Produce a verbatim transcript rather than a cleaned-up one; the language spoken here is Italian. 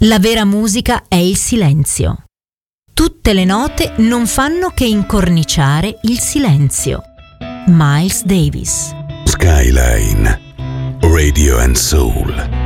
La vera musica è il silenzio. Tutte le note non fanno che incorniciare il silenzio. Miles Davis. Skyline Radio and Soul.